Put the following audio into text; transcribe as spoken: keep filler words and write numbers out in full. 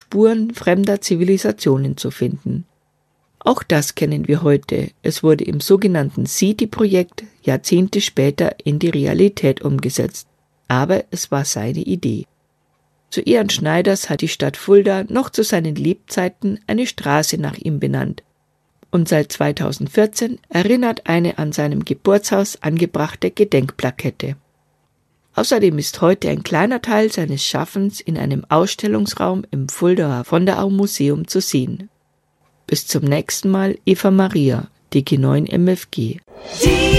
Spuren fremder Zivilisationen zu finden. Auch das kennen wir heute. Es wurde im sogenannten City-Projekt Jahrzehnte später in die Realität umgesetzt. Aber es war seine Idee. Zu Ehren Schneiders hat die Stadt Fulda noch zu seinen Lebzeiten eine Straße nach ihm benannt. Und seit zweitausendvierzehn erinnert eine an seinem Geburtshaus angebrachte Gedenkplakette. Außerdem ist heute ein kleiner Teil seines Schaffens in einem Ausstellungsraum im Fuldaer von der Au Museum zu sehen. Bis zum nächsten Mal, Eva Maria, D G neun M F G.